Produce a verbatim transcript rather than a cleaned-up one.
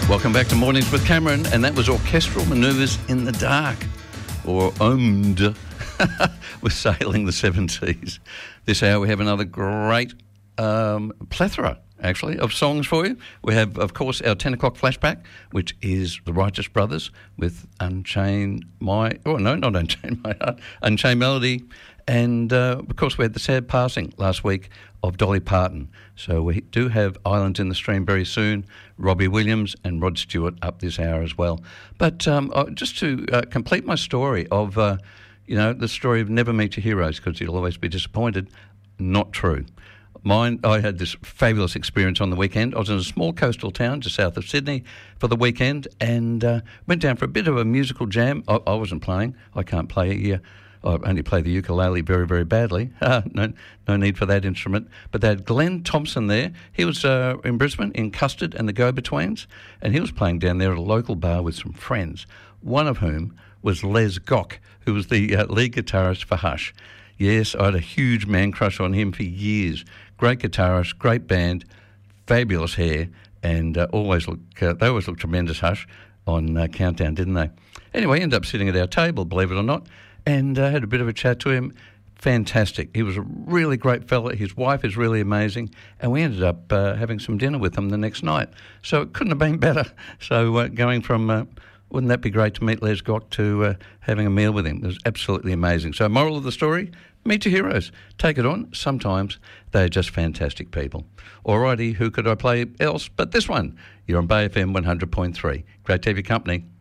Welcome back to Mornings with Cameron, and that was Orchestral Manoeuvres in the Dark, or O M D, with Sailing the Seven Seas. This hour we have another great um, plethora, actually, of songs for you. We have, of course, our ten o'clock flashback, which is the Righteous Brothers with Unchain My... Oh, no, not Unchain My Heart, Unchained Melody. And, uh, of course, we had the sad passing last week of Dolly Parton. So we do have Islands in the Stream very soon, Robbie Williams and Rod Stewart up this hour as well. But um, uh, just to uh, complete my story of, uh, you know, the story of never meet your heroes because you'll always be disappointed, not true. Mine, I had this fabulous experience on the weekend. I was in a small coastal town just south of Sydney for the weekend and uh, went down for a bit of a musical jam. I, I wasn't playing. I can't play here. I only play the ukulele very, very badly. Uh, no no need for that instrument. But they had Glenn Thompson there. He was uh, in Brisbane, in Custard and the Go-Betweens, and he was playing down there at a local bar with some friends, one of whom was Les Gock, who was the uh, lead guitarist for Hush. Yes, I had a huge man crush on him for years. Great guitarist, great band, fabulous hair, and uh, always look, uh, they always looked tremendous, Hush, on uh, Countdown, didn't they? Anyway, ended up sitting at our table, believe it or not, and uh, had a bit of a chat to him. Fantastic. He was a really great fella. His wife is really amazing. And we ended up uh, having some dinner with him the next night. So it couldn't have been better. So uh, going from, uh, wouldn't that be great to meet Les Gock, to uh, having a meal with him. It was absolutely amazing. So moral of the story, meet your heroes. Take it on. Sometimes they're just fantastic people. Alrighty, who could I play else but this one? You're on Bay F M one hundred point three. Great to have your company.